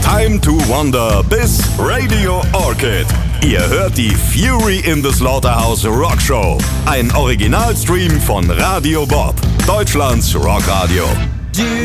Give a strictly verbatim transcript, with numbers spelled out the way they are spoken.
Time to Wonder bis Radio Orchid. Ihr hört die Fury in the Slaughterhouse Rock Show. Ein Originalstream von Radio Bob, Deutschlands Rockradio.